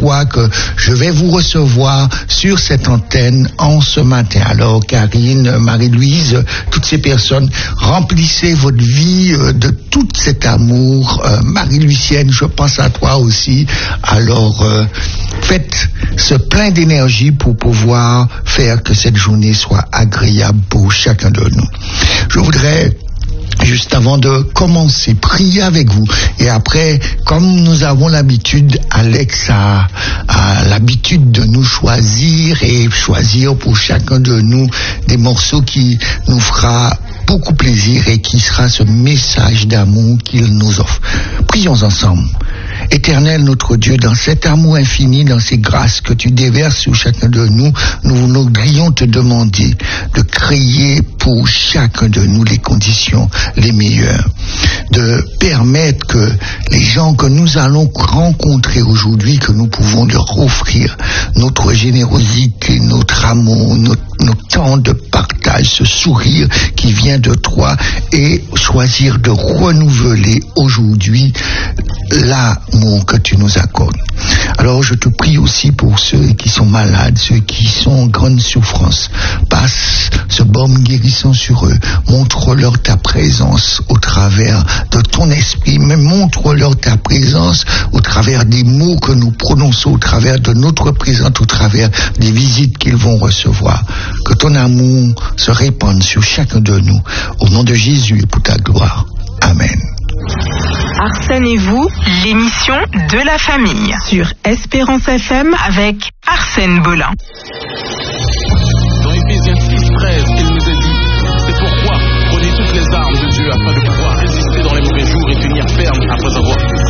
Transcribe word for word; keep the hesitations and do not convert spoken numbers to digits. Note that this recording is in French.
toi que je vais vous recevoir sur cette antenne en ce matin. Alors, Karine, Marie-Louise, toutes ces personnes, remplissez votre vie de tout cet amour. Euh, Marie-Lucienne, je pense à toi aussi. Alors, euh, faites ce plein d'énergie pour pouvoir faire que cette journée soit agréable pour chacun de nous. Je voudrais, juste avant de commencer, prier avec vous. Et après, comme nous avons l'habitude, Alex a, a l'habitude de nous choisir et choisir pour chacun de nous des morceaux qui nous fera beaucoup plaisir et qui sera ce message d'amour qu'il nous offre. Prions ensemble. Éternel notre Dieu, dans cet amour infini, dans ces grâces que tu déverses sur chacun de nous, nous voudrions te demander de créer pour chacun de nous les conditions les meilleures, de permettre que les gens que nous allons rencontrer aujourd'hui, que nous pouvons leur offrir notre générosité, notre amour, notre, notre temps de partage, ce sourire qui vient de toi, et choisir de renouveler aujourd'hui l'amour que tu nous accordes. Alors je te prie aussi pour ceux qui sont malades, ceux qui sont en grande souffrance. Passe ce baume guérissant sur eux. Montre-leur ta présence au travers de ton esprit, mais montre-leur ta présence au travers des mots que nous prononçons, au travers de notre présence, au travers des visites qu'ils vont recevoir. Que ton amour se répande sur chacun de nous. Au nom de Jésus et pour ta gloire. Amen. Arsène et vous, l'émission de la famille sur Espérance F M avec Arsène Bolin. Dans Éphésiens six treize, il nous est dit: c'est pourquoi prenez toutes les armes de Dieu afin de pouvoir résister dans les mauvais jours et tenir ferme après avoir